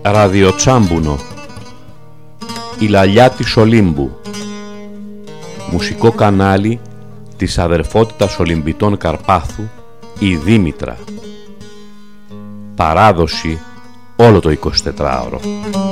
Ραδιοτσάμπουνο, η λαλιά της Ολύμπου, μουσικό κανάλι της αδερφότητας Ολυμπητών Καρπάθου, η Δήμητρα. Παράδοση όλο το 24ωρο.